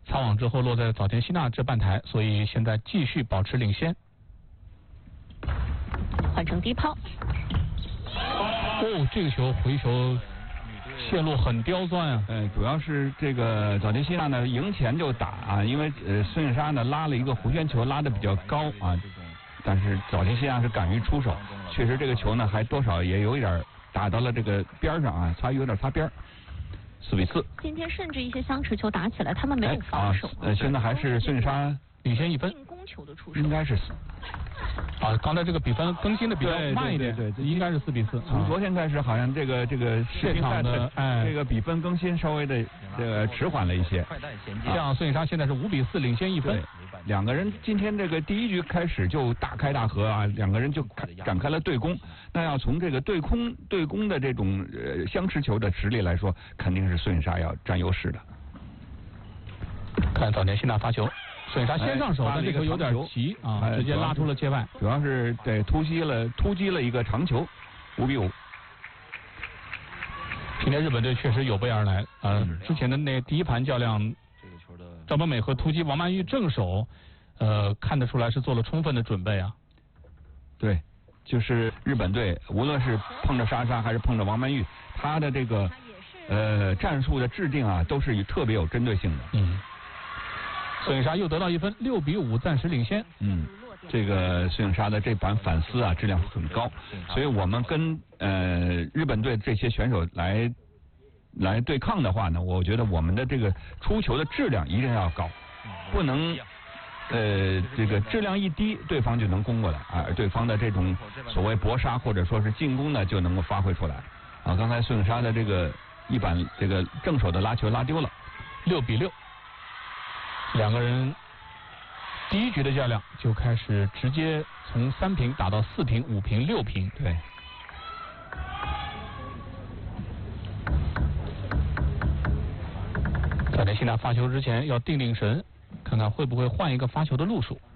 擦网之后落在早田希娜这半台，所以现在继续保持领先。 换成低抛。 哦，这个球回球线路很刁钻啊。 主要是这个早田希娜呢赢前就打啊，因为孙颖莎呢拉了一个弧圈球拉的比较高啊，但是早田希娜是敢于出手，确实这个球呢还多少也有一点打到了这个边上啊，有点擦边。4比4。 今天甚至一些相持球打起来，他们没有防守。 现在还是孙颖莎领先1分。 进攻球的出手。 应该是刚才这个比分更新的比较慢一点， 对， 应该是4比4。 从昨天开始，好像这个现场的这个比分更新稍微的迟缓了一些。 这样孙颖莎现在是5比4领先1分。 两个人今天这个第一局开始就大开大合啊，两个人就展开了对攻。那要从这个对攻的这种相持球的实力来说，肯定是孙颖莎要占优势的。 看早田希娜发球，孙颖莎先上手，但这球有点急啊，直接拉出了界外。 主要是突击了一个长球，5比5。 今天日本队确实有备而来，之前的那第一盘较量。赵本美和突击王曼玉正手，看得出来是做了充分的准备啊。 对，就是日本队无论是碰着莎莎还是碰着王曼玉，他的这个战术的制定啊，都是特别有针对性的。 孙颖莎又得到1分，6比5暂时领先。 这个孙颖莎的这版反思啊，质量很高，所以我们跟日本队这些选手来对抗的话呢，我觉得我们的这个出球的质量一定要高，不能这个质量一低，对方就能攻过来啊，对方的这种所谓搏杀或者说是进攻呢，就能够发挥出来啊。刚才孙颖莎的这个一板这个正手的拉球拉丢了 ，6比6，两个人第一局的较量就开始直接从3平打到4平、5平、6平。 对。 早田希娜发球之前要定神，看看会不会换一个发球的路数。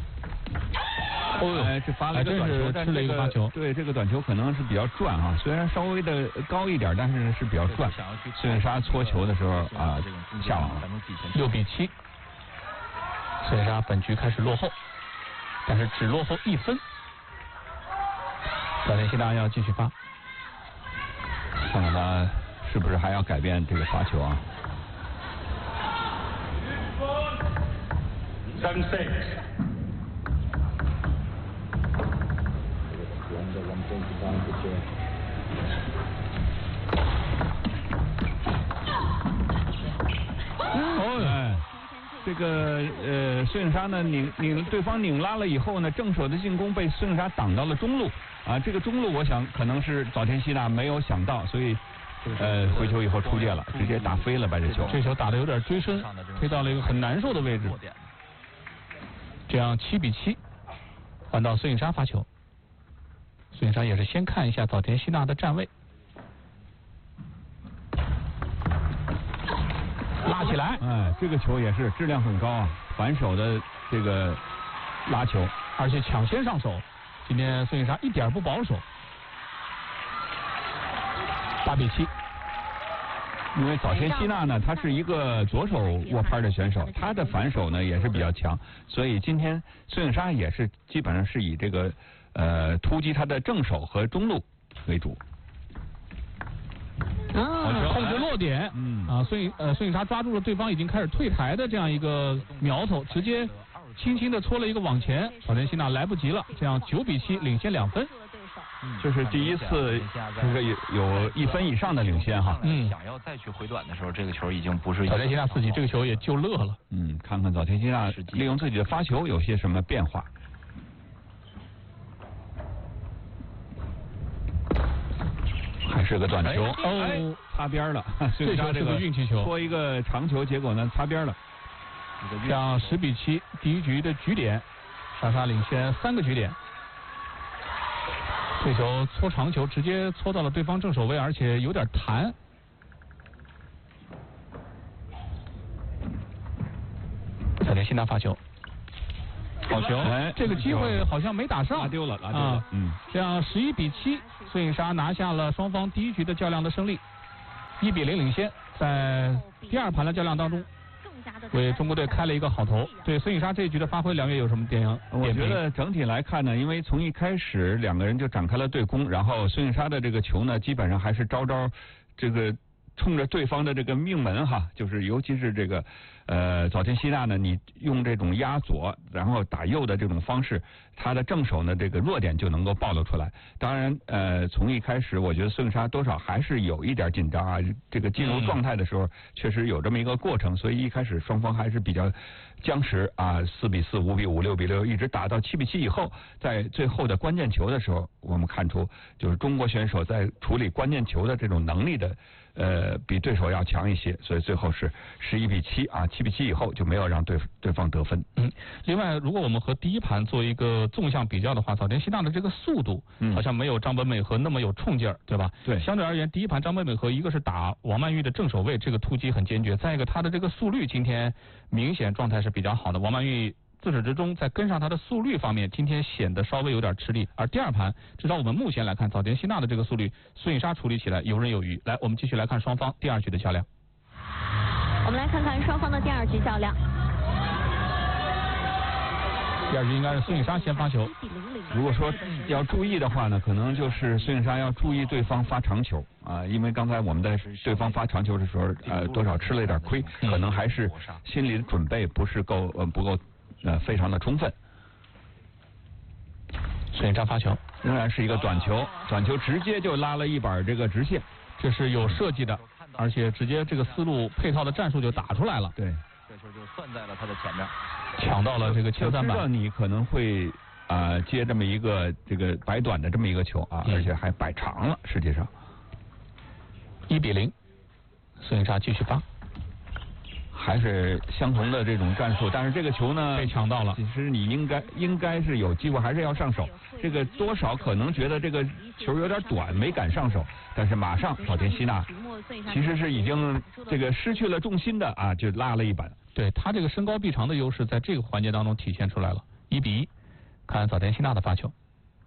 这发了一个短球， 吃了一个发球。 对，这个短球可能是比较转啊，虽然稍微的高一点，但是比较转。孙颖莎搓球的时候啊，下网了 ，6比7。孙颖莎本局开始落后，但是只落后1分。早田希娜要继续发， 看看他是不是还要改变这个发球啊。 7-6。 这个孙颖莎呢对方拧拉了以后呢，正手的进攻被孙颖莎挡到了中路啊，这个中路我想可能是早田希娜没有想到，所以回球以后出界了，直接打飞了把这球打得有点追身，推到了一个很难受的位置。这样7比7，换到孙颖莎发球。孙颖莎也是先看一下早田希娜的站位，拉起来。 这个球也是质量很高啊，反手的这个拉球， 而且抢先上手。今天孙颖莎一点不保守。8比7。 因为早田希娜呢，她是一个左手握拍的选手，她的反手呢也是比较强，所以今天孙颖莎也是基本上是以这个突击她的正手和中路为主。 控制落点，孙颖莎抓住了对方已经开始退台的这样一个苗头，直接轻轻的搓了一个往前，早田希娜来不及了，这样9比7领先2分。 这是第一次这个有1分以上的领先哈。 想要再去回短的时候，这个球已经不是。 早田希娜自己这个球也就乐了。 看看早田希娜利用自己的发球有些什么变化。还是个短球，擦边了。 这球是个运气球， 搓一个长球，结果呢擦边了。 这样10比7，第一局的局点，莎莎领先3个局点。这球搓长球，直接搓到了对方正手位，而且有点弹。早田希娜发球，好球！这个机会好像没打上， 拉丢了。 这样11比7，孙颖莎拿下了双方第一局的较量的胜利，1比0领先。在第二盘的较量当中， 为中国队开了一个好头。对孙颖莎这一局的发挥，梁月有什么点评？ 我觉得整体来看呢，因为从一开始两个人就展开了对攻，然后孙颖莎的这个球呢，基本上还是招这个冲着对方的这个命门哈，就是尤其是这个早田希娜呢，你用这种压左然后打右的这种方式，他的正手呢这个弱点就能够暴露出来。当然从一开始我觉得孙颖莎多少还是有一点紧张啊，这个进入状态的时候确实有这么一个过程，所以一开始双方还是比较僵持啊，4比4、5比5、6比6，一直打到7比7以后，在最后的关键球的时候，我们看出就是中国选手在处理关键球的这种能力的比对手要强一些，所以最后是11比7啊，7比7以后就没有让对方得分。 另外，如果我们和第一盘做一个纵向比较的话，早田希娜的这个速度好像没有张本美和那么有冲劲儿，对吧？ 对。 相对而言，第一盘张本美和一个是打王曼玉的正手位，这个突击很坚决；再一个，她的这个速率今天明显状态是比较好的。王曼玉自始至终在跟上她的速率方面，今天显得稍微有点吃力。而第二盘，至少我们目前来看，早田希娜的这个速率，孙颖莎处理起来游刃有余。来，我们继续来看双方第二局的较量。 我们来看看双方的第二局较量。 第二局应该是孙颖莎先发球。 如果说要注意的话呢，可能就是孙颖莎要注意对方发长球啊，因为刚才我们在对方发长球的时候，多少吃了一点亏，可能还是心理的准备不够非常的充分。 孙颖莎发球， 仍然是一个短球，短球直接就拉了一板这个直线， 这是有设计的，而且直接这个思路配套的战术就打出来了。 对， 这球就算在了他的前面， 抢到了这个前3板。 知道你可能会接这么一个这个摆短的这么一个球啊，而且还摆长了，实际上 1比0，孙颖莎继续发。 还是相同的这种战术，但是这个球呢被抢到了。 其实你应该是有机会，还是要上手。这个多少可能觉得这个球有点短，没敢上手，但是马上早田希娜其实是已经这个失去了重心的啊，就拉了一板。 对，他这个身高臂长的优势在这个环节当中体现出来了。1比1，看早田希娜的发球。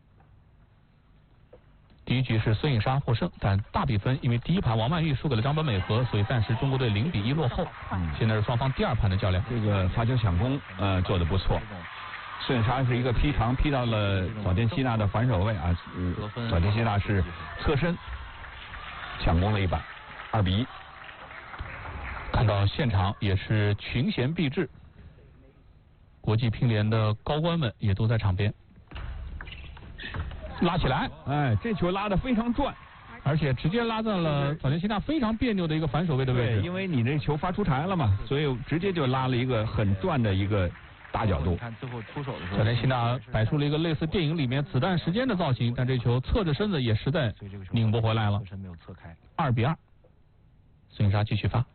第一局是孙颖莎获胜，但大比分因为第一盘王曼玉输给了张本美和，所以暂时中国队0比1落后。现在是双方第二盘的较量。 这个发球抢攻做得不错，孙颖莎是一个劈长劈到了早田希娜的反手位啊，早田希娜是侧身抢攻了一板，2比1。 看到现场也是群贤毕至，国际乒联的高官们也都在场边。拉起来， 这球拉得非常转， 而且直接拉在了早田希娜非常别扭的一个反手位的位置。 对，因为你这球发出台了嘛，所以直接就拉了一个很转的一个大角度。 看最后出手的时候， 早田希娜摆出了一个类似电影里面子弹时间的造型，但这球侧着身子也实在拧不回来了。 没有侧开 ，2比2，孙颖莎继续发。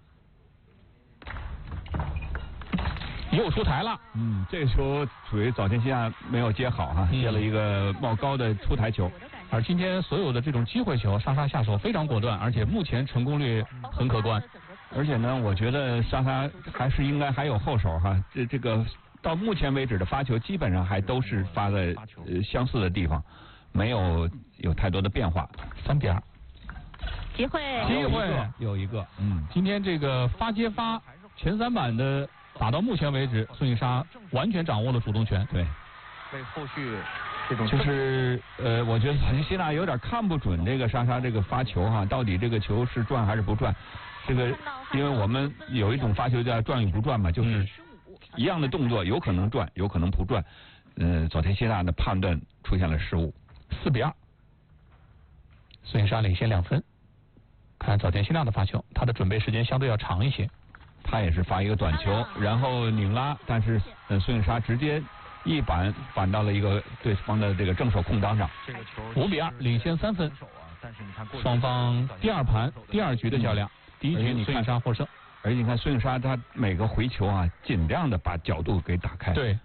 又出台了， 这个球属于早田希娜没有接好哈，接了一个冒高的出台球。 而今天所有的这种机会球，莎莎下手非常果断，而且目前成功率很可观。 而且呢，我觉得莎莎还是应该还有后手哈，这个到目前为止的发球基本上还都是发在相似的地方，没有太多的变化。 3比2， 机会有一个， 今天这个发接发前3板的。打到目前为止，孙颖莎完全掌握了主动权。 对，为后续这种就是我觉得早田希娜有点看不准这个莎莎这个发球哈，到底这个球是转还是不转？这个因为我们有一种发球叫转与不转嘛，就是一样的动作有可能转，有可能不转。早田希娜的判断出现了失误。 4比2，孙颖莎领先2分。看早田希娜的发球，她的准备时间相对要长一些。 他也是发一个短球，然后拧拉，但是孙颖莎直接一板反到了一个对方的这个正手空当上。 这个球 5比2，领先3分。双方第二盘第二局的较量，第一局孙颖莎获胜。 而且你看孙颖莎她每个回球啊，尽量的把角度给打开。 对。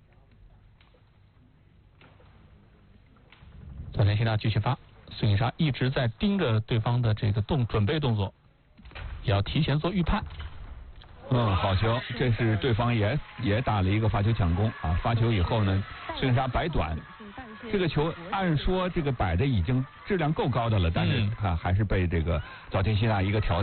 早田希娜继续发，孙颖莎一直在盯着对方的这个准备动作，也要提前做预判。 好球！这是对方也打了一个发球抢攻啊！发球以后呢，孙颖莎摆短，这个球按说这个摆的已经质量够高的了，但是还是被这个早田希娜一个挑